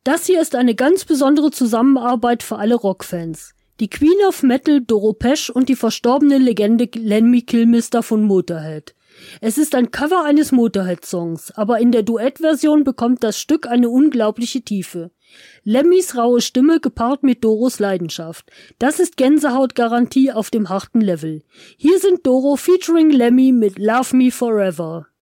Das hier ist eine ganz besondere Zusammenarbeit für alle Rockfans. Die Queen of Metal Doro Pesch und die verstorbene Legende Lemmy Kilmister von Motorhead. Es ist ein Cover eines Motorhead-Songs, aber in der Duettversion bekommt das Stück eine unglaubliche Tiefe. Lemmys raue Stimme gepaart mit Doros Leidenschaft. Das ist Gänsehautgarantie auf dem harten Level. Hier sind Doro featuring Lemmy mit Love Me Forever.